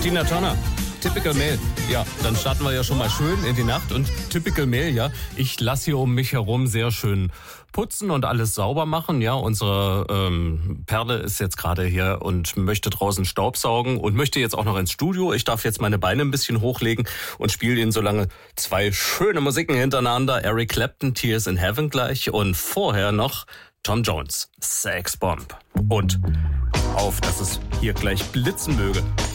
Tina Turner. Typical Male. Ja, dann starten wir ja schon mal schön in die Nacht. Und Typical Male, ja, ich lasse hier um mich herum sehr schön putzen und alles sauber machen. Ja, unsere Perle ist jetzt gerade hier und möchte draußen Staubsaugen und möchte jetzt auch noch ins Studio. Ich darf jetzt meine Beine ein bisschen hochlegen und spiele Ihnen so lange 2 schöne Musiken hintereinander. Eric Clapton, Tears in Heaven gleich und vorher noch Tom Jones, Sex Bomb. Und auf, dass es hier gleich blitzen möge.